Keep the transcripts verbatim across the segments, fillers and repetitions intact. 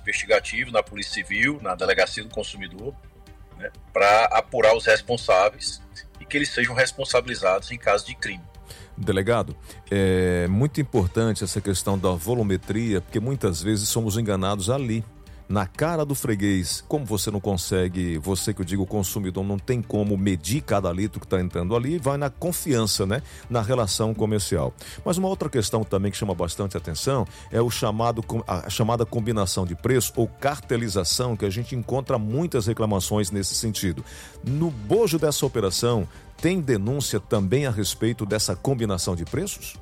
investigativo na Polícia Civil, na Delegacia do Consumidor, né, para apurar os responsáveis e que eles sejam responsabilizados em caso de crime. Delegado, é muito importante essa questão da volumetria, porque muitas vezes somos enganados ali, na cara do freguês. Como você não consegue, você que eu digo, o consumidor não tem como medir cada litro que está entrando ali, vai na confiança, né, na relação comercial. Mas uma outra questão também que chama bastante atenção é o chamado, a chamada combinação de preço ou cartelização, que a gente encontra muitas reclamações nesse sentido. No bojo dessa operação, tem denúncia também a respeito dessa combinação de preços?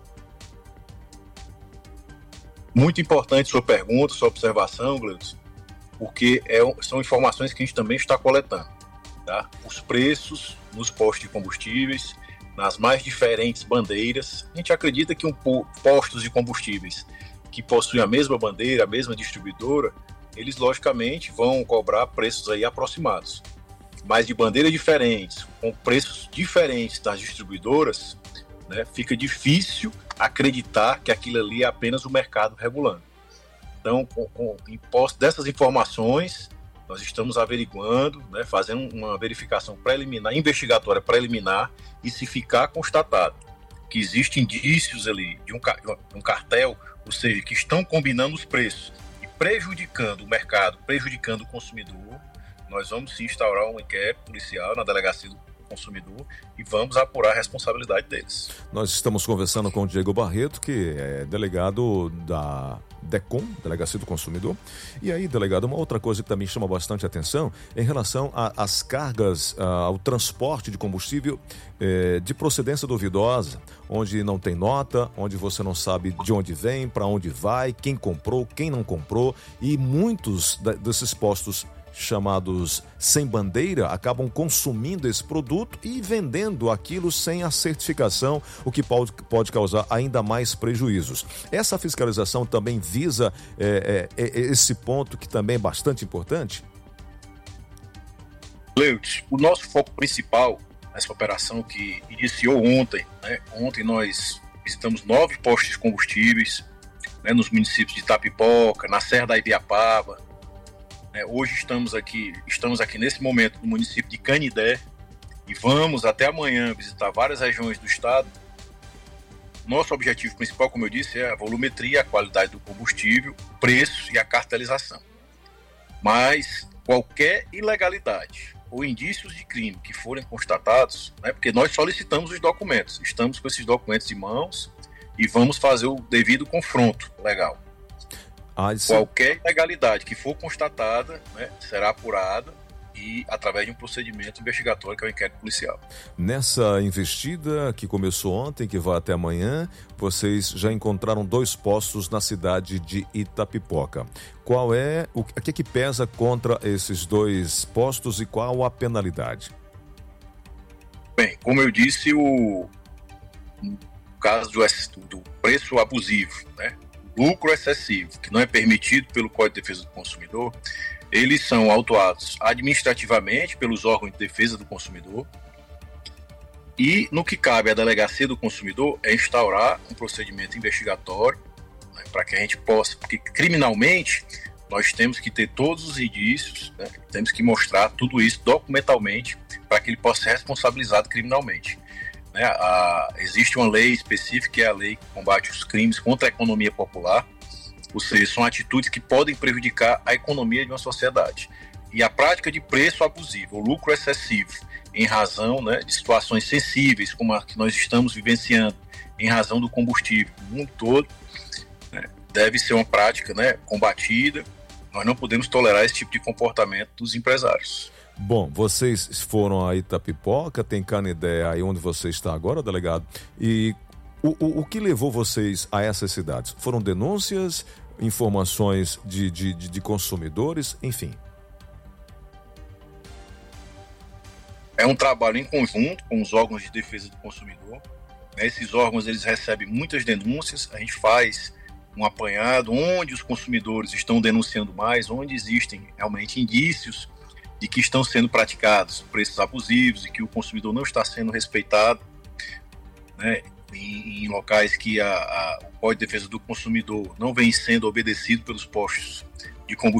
Muito importante sua pergunta, sua observação, Gleudson, porque é, são informações que a gente também está coletando. Tá? Os preços nos postos de combustíveis, nas mais diferentes bandeiras. A gente acredita que um, postos de combustíveis que possuem a mesma bandeira, a mesma distribuidora, eles logicamente vão cobrar preços aí aproximados. Mas de bandeiras diferentes, com preços diferentes das distribuidoras, né, fica difícil acreditar que aquilo ali é apenas o mercado regulando. Então, com, com imposto dessas informações, nós estamos averiguando, né, fazendo uma verificação preliminar, investigatória preliminar, e se ficar constatado que existem indícios ali de um, de um cartel, ou seja, que estão combinando os preços e prejudicando o mercado, prejudicando o consumidor, nós vamos sim instaurar um inquérito policial na Delegacia do Consumidor e vamos apurar a responsabilidade deles. Nós estamos conversando com o Diego Barreto, que é delegado da DECOM, Delegacia do Consumidor. E aí, delegado, uma outra coisa que também chama bastante atenção em relação às cargas, ao transporte de combustível eh, de procedência duvidosa, onde não tem nota, onde você não sabe de onde vem, para onde vai, quem comprou, quem não comprou, e muitos desses postos chamados sem bandeira acabam consumindo esse produto e vendendo aquilo sem a certificação, o que pode, pode causar ainda mais prejuízos. Essa fiscalização também visa é, é, é, esse ponto que também é bastante importante? Leute, o nosso foco principal nessa operação que iniciou ontem, né? Ontem nós visitamos nove postos de combustíveis, né, nos municípios de Itapipoca, na Serra da Ibiapaba. Hoje estamos aqui, estamos aqui nesse momento no município de Canidé e vamos até amanhã visitar várias regiões do estado. Nosso objetivo principal, como eu disse, é a volumetria, a qualidade do combustível, preço e a cartelização. Mas qualquer ilegalidade ou indícios de crime que forem constatados, né, porque nós solicitamos os documentos, estamos com esses documentos em mãos e vamos fazer o devido confronto legal. Ah, qualquer ilegalidade que for constatada, né, será apurada e através de um procedimento investigatório, que é o inquérito policial. Nessa investida que começou ontem, que vai até amanhã, vocês já encontraram dois postos na cidade de Itapipoca. Qual é, o que, que pesa contra esses dois postos e qual a penalidade? Bem, como eu disse, o, o caso do, do preço abusivo, né? Lucro excessivo, que não é permitido pelo Código de Defesa do Consumidor, eles são autuados administrativamente pelos órgãos de defesa do consumidor e, no que cabe à Delegacia do Consumidor, é instaurar um procedimento investigatório, né, para que a gente possa, porque criminalmente nós temos que ter todos os indícios, né, temos que mostrar tudo isso documentalmente para que ele possa ser responsabilizado criminalmente. Né, a, existe uma lei específica, que é a lei que combate os crimes contra a economia popular, ou seja, são atitudes que podem prejudicar a economia de uma sociedade. E a prática de preço abusivo, o lucro excessivo, em razão, né, de situações sensíveis, como a que nós estamos vivenciando, em razão do combustível no mundo todo, né, deve ser uma prática, né, combatida. Nós não podemos tolerar esse tipo de comportamento dos empresários. Bom, vocês foram a Itapipoca, tem Canidé aí onde você está agora, delegado, e o, o, o que levou vocês a essas cidades? Foram denúncias, informações de, de, de, de consumidores, enfim? É um trabalho em conjunto com os órgãos de defesa do consumidor. Esses órgãos, eles recebem muitas denúncias, a gente faz um apanhado onde os consumidores estão denunciando mais, onde existem realmente indícios de que estão sendo praticados preços abusivos e que o consumidor não está sendo respeitado, né, em, em locais que a, a, o Código de Defesa do Consumidor não vem sendo obedecido pelos postos de combustível.